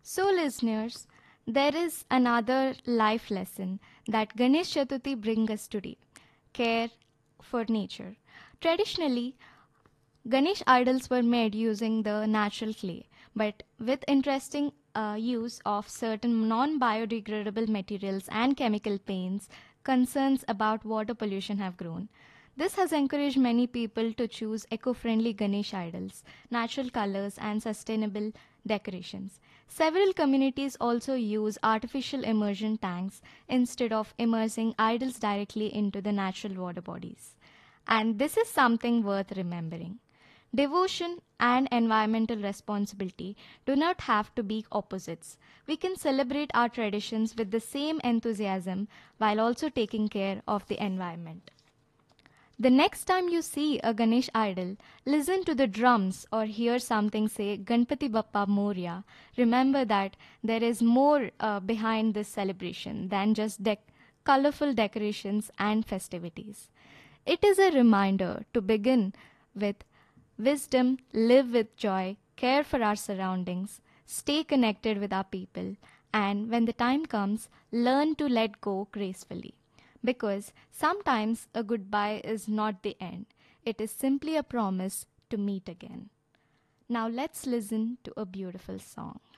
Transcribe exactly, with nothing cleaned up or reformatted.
So, listeners, there is another life lesson that Ganesh Chaturthi brings us today: care for nature. Traditionally, Ganesh idols were made using the natural clay, but with interesting uh, use of certain non biodegradable materials and chemical paints, concerns about water pollution have grown. This has encouraged many people to choose eco friendly Ganesh idols, natural colors, and sustainable decorations. Several communities also use artificial immersion tanks instead of immersing idols directly into the natural water bodies. And this is something worth remembering. Devotion and environmental responsibility do not have to be opposites. We can celebrate our traditions with the same enthusiasm while also taking care of the environment. The next time you see a Ganesh idol, listen to the drums or hear something say Ganpati Bappa Moria. Remember that there is more uh, behind this celebration than just dec- colorful decorations and festivities. It is a reminder to begin with wisdom, live with joy, care for our surroundings, stay connected with our people, and when the time comes, learn to let go gracefully. Because sometimes a goodbye is not the end, it is simply a promise to meet again. Now let's listen to a beautiful song.